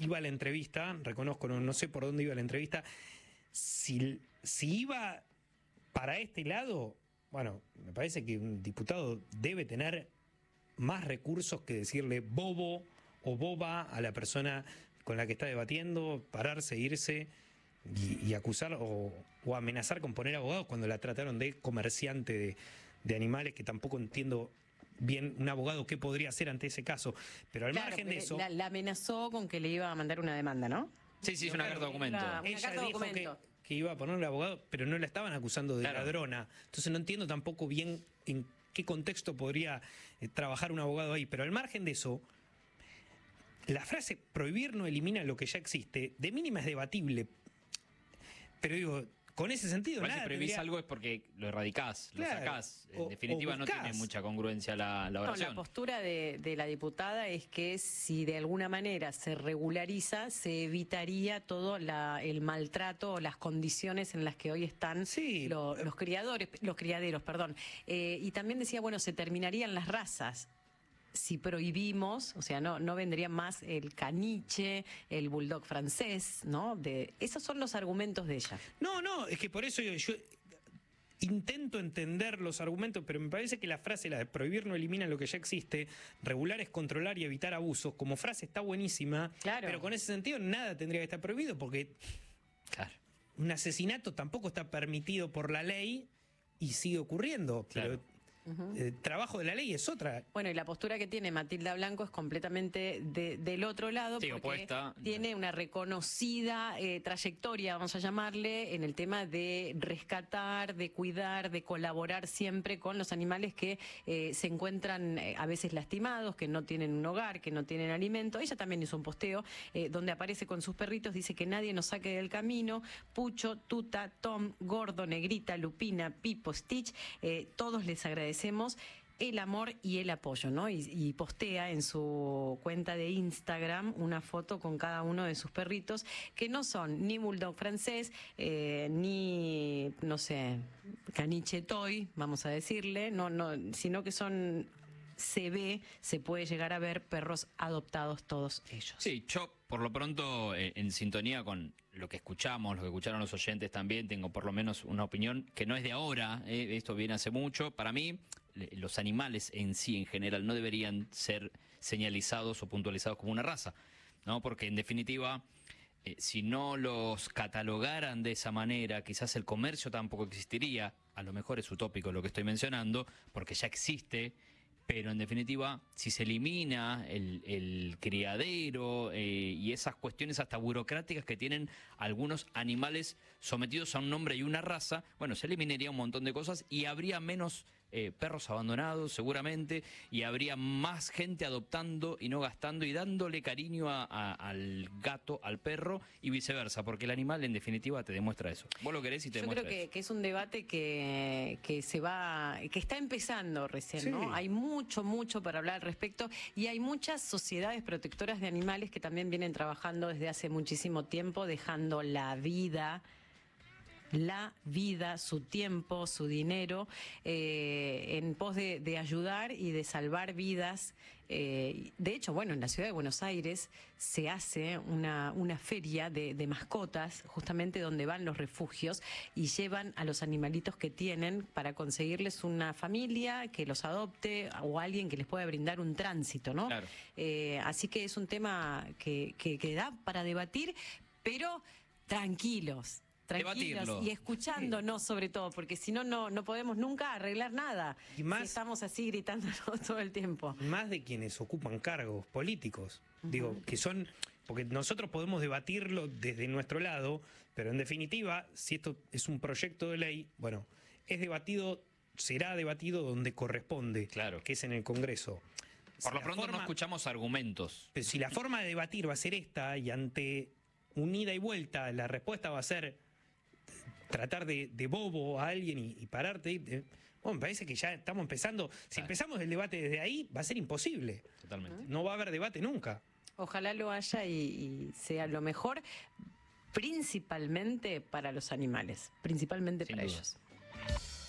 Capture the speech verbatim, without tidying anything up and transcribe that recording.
iba a la entrevista, reconozco, no, no sé por dónde iba la entrevista, si, si iba para este lado, bueno, me parece que un diputado debe tener más recursos que decirle bobo o boba a la persona con la que está debatiendo, pararse, irse y, y acusar o, o amenazar con poner abogados cuando la trataron de comerciante de, de animales, que tampoco entiendo bien un abogado qué podría hacer ante ese caso. Pero al claro, margen de eso... La, la amenazó con que le iba a mandar una demanda, ¿no? Sí, sí, es una claro, carta de documento. Una, una ella carta de dijo documento. que, que iba a ponerle abogado, pero no la estaban acusando de Claro. ladrona. Entonces no entiendo tampoco bien en qué contexto podría eh, trabajar un abogado ahí. Pero al margen de eso, la frase prohibir no elimina lo que ya existe, de mínima es debatible. Pero digo, con ese sentido, Igual nada si prohibís tendría- algo es porque lo erradicás, Claro, lo sacás. En o- definitiva o no buscás. tiene mucha congruencia la, la No, oración. la postura de, de la diputada es que si de alguna manera se regulariza, se evitaría todo la, el maltrato o las condiciones en las que hoy están Sí. lo- los criadores, los criaderos, perdón. Eh, y también decía, bueno, se terminarían las razas. Si prohibimos, o sea, no, no vendría más el caniche, el bulldog francés, ¿no? De, esos son los argumentos de ella. No, no, es que por eso yo, yo intento entender los argumentos, pero me parece que la frase, la de prohibir no elimina lo que ya existe, regular es controlar y evitar abusos, como frase está buenísima, Claro. pero con ese sentido nada tendría que estar prohibido, porque Claro. un asesinato tampoco está permitido por la ley y sigue ocurriendo. Claro. Pero el trabajo de la ley es otra. Bueno, y la postura que tiene Matilda Blanco es completamente de- del otro lado, Sí, porque opuesta. tiene una reconocida eh, trayectoria, vamos a llamarle, en el tema de rescatar, de cuidar, de colaborar siempre con los animales que eh, se encuentran eh, a veces lastimados, que no tienen un hogar, que no tienen alimento. Ella también hizo un posteo eh, donde aparece con sus perritos, dice que nadie nos saque del camino, Pucho, Tuta, Tom, Gordo, Negrita, Lupina, Pipo, Stitch, eh, todos les agradecemos el amor y el apoyo, ¿no? Y, y postea en su cuenta de Instagram una foto con cada uno de sus perritos, que no son ni bulldog francés, eh, ni, no sé, caniche toy, vamos a decirle, no, no, sino que son, se ve, se puede llegar a ver perros adoptados todos ellos. Sí, yo por lo pronto, eh, en sintonía con lo que escuchamos, lo que escucharon los oyentes también, tengo por lo menos una opinión que no es de ahora, eh, esto viene hace mucho. Para mí, le- los animales en sí, en general, no deberían ser señalizados o puntualizados como una raza, ¿no? Porque en definitiva, eh, si no los catalogaran de esa manera, quizás el comercio tampoco existiría. A lo mejor es utópico lo que estoy mencionando, porque ya existe. Pero en definitiva, si se elimina el, el criadero eh, y esas cuestiones hasta burocráticas que tienen algunos animales sometidos a un nombre y una raza, bueno, se eliminaría un montón de cosas y habría menos eh, perros abandonados seguramente, y habría más gente adoptando y no gastando y dándole cariño a, a, al gato, al perro y viceversa, porque el animal en definitiva te demuestra eso. Vos lo querés y te Yo demuestra creo que, eso. que es un debate que, que se va, que está empezando recién, Sí. ¿no? Hay mucho, mucho para hablar al respecto, y hay muchas sociedades protectoras de animales que también vienen trabajando desde hace muchísimo tiempo, dejando la vida, la vida, su tiempo, su dinero, eh, en pos de, de ayudar y de salvar vidas. Eh, de hecho, bueno, en la ciudad de Buenos Aires se hace una, una feria de, de mascotas, justamente donde van los refugios y llevan a los animalitos que tienen para conseguirles una familia que los adopte o alguien que les pueda brindar un tránsito, ¿no? Claro. Eh, así que es un tema que, que, que da para debatir, pero tranquilos. Tranquilos Debatirlo. y escuchándonos sobre todo, porque si no, no no podemos nunca arreglar nada. Y más- si estamos así gritándonos todo el tiempo. Más de quienes ocupan cargos políticos. Digo, que son... Porque nosotros podemos debatirlo desde nuestro lado, pero en definitiva, si esto es un proyecto de ley, bueno, es debatido, será debatido donde corresponde, Claro. que es en el Congreso. Por Si lo la pronto no forma- escuchamos argumentos. Pero si la forma de debatir va a ser esta, y ante un ida y vuelta, la respuesta va a ser tratar de, de bobo a alguien y, y pararte. eh, bueno, me parece que ya estamos empezando. Si Claro. empezamos el debate desde ahí, va a ser imposible. Totalmente. No va a haber debate nunca. Ojalá lo haya y, y sea lo mejor, principalmente para los animales, principalmente Sin para duda. ellos.